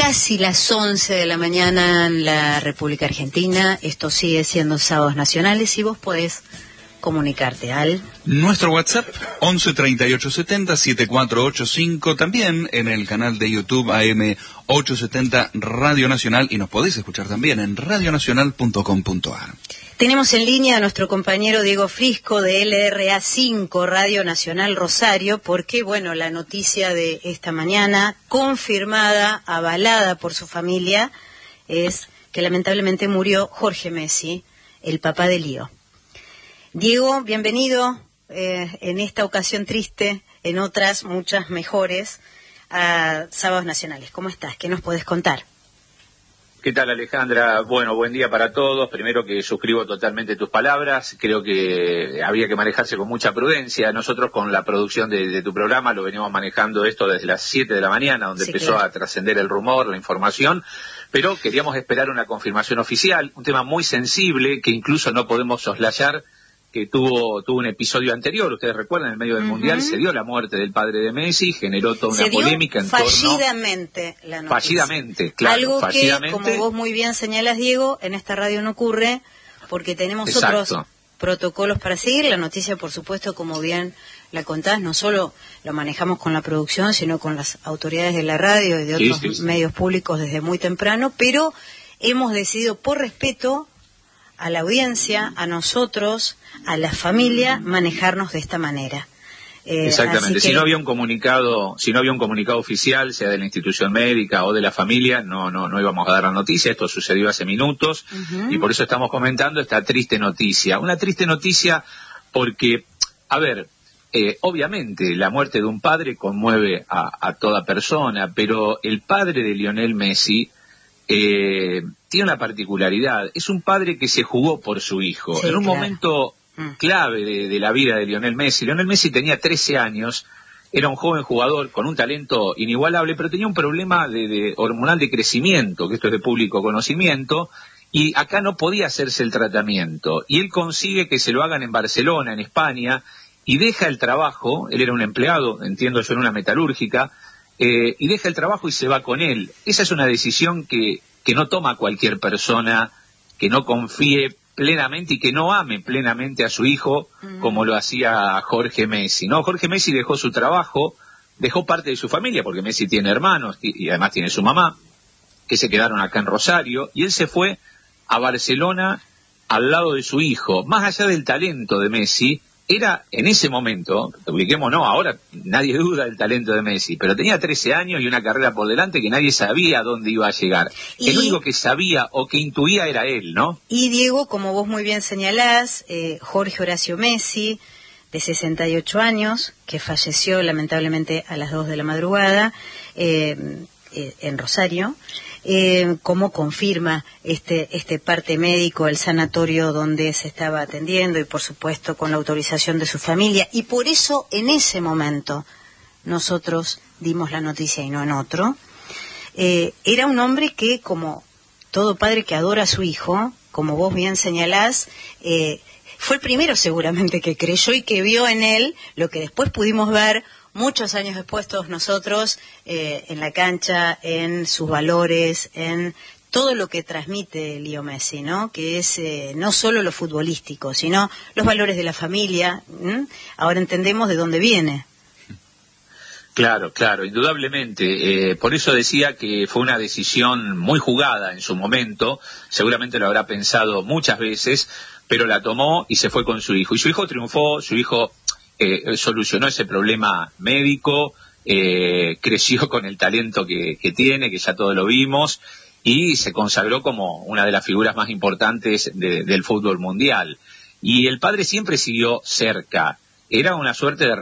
casi las 11 de la mañana en la República Argentina. Esto sigue siendo Sábados Nacionales y vos podés comunicarte al... Nuestro WhatsApp, 11 38 70 7485, también en el canal de YouTube AM 870 Radio Nacional, y nos podéis escuchar también en radionacional.com.ar. Tenemos en línea a nuestro compañero Diego Frisco de LRA 5, Radio Nacional Rosario, porque, bueno, la noticia de esta mañana, confirmada, avalada por su familia, es que lamentablemente murió Jorge Messi, el papá de Lío. Diego, bienvenido en esta ocasión triste, en otras muchas mejores, a Sábados Nacionales. ¿Cómo estás? ¿Qué nos podés contar? ¿Qué tal, Alejandra? Bueno, buen día para todos. Primero, que suscribo totalmente tus palabras. Creo que había que manejarse con mucha prudencia. Nosotros, con la producción de tu programa, lo venimos manejando esto desde las 7 de la mañana, donde empezó a trascender el rumor, la información, pero queríamos esperar una confirmación oficial, un tema muy sensible que incluso no podemos soslayar, que tuvo un episodio anterior. Ustedes recuerdan, en el medio del Mundial se dio la muerte del padre de Messi, generó toda una polémica en torno... fallidamente la noticia. Fallidamente, claro. Algo fallidamente. Que, como vos muy bien señalas, Diego, en esta radio no ocurre, porque tenemos otros protocolos para seguir. La noticia, por supuesto, como bien la contás, no solo lo manejamos con la producción, sino con las autoridades de la radio y de otros medios públicos desde muy temprano, pero hemos decidido, por respeto a la audiencia, a nosotros, a la familia, manejarnos de esta manera. Exactamente. Si no había un comunicado oficial, sea de la institución médica o de la familia, no íbamos a dar la noticia. Esto sucedió hace minutos y por eso estamos comentando esta triste noticia. Una triste noticia porque, a ver, obviamente la muerte de un padre conmueve a toda persona, pero el padre de Lionel Messi tiene una particularidad. Es un padre que se jugó por su hijo. En un momento clave de la vida de Lionel Messi. Lionel Messi tenía 13 años, era un joven jugador con un talento inigualable, pero tenía un problema de hormonal de crecimiento, que esto es de público conocimiento, y acá no podía hacerse el tratamiento. Y él consigue que se lo hagan en Barcelona, en España, y deja el trabajo. Él era un empleado, entiendo yo, en una metalúrgica, y deja el trabajo y se va con él. Esa es una decisión que no toma cualquier persona que no confíe plenamente y que no ame plenamente a su hijo como lo hacía Jorge Messi, ¿no? Jorge Messi dejó su trabajo, dejó parte de su familia, porque Messi tiene hermanos y además tiene su mamá, que se quedaron acá en Rosario, y él se fue a Barcelona al lado de su hijo. Más allá del talento de Messi, era en ese momento, ubiquémonos, ahora nadie duda del talento de Messi, pero tenía 13 años y una carrera por delante que nadie sabía dónde iba a llegar. El único que sabía o que intuía era él, ¿no? Y Diego, como vos muy bien señalás, Jorge Horacio Messi, de 68 años, que falleció lamentablemente a las 2 de la madrugada en Rosario. ¿Cómo confirma este parte médico, el sanatorio donde se estaba atendiendo, y por supuesto con la autorización de su familia? Y por eso en ese momento nosotros dimos la noticia y no en otro. Era un hombre que, como todo padre que adora a su hijo, como vos bien señalás, fue el primero seguramente que creyó y que vio en él lo que después pudimos ver muchos años después todos nosotros, en la cancha, en sus valores, en todo lo que transmite Lío Messi, ¿no? Que es no solo lo futbolístico, sino los valores de la familia. Ahora entendemos de dónde viene. Claro, indudablemente. Por eso decía que fue una decisión muy jugada en su momento. Seguramente lo habrá pensado muchas veces, pero la tomó y se fue con su hijo. Y su hijo triunfó, su hijo solucionó ese problema médico, creció con el talento que tiene, que ya todos lo vimos, y se consagró como una de las figuras más importantes del fútbol mundial. Y el padre siempre siguió cerca. Era una suerte de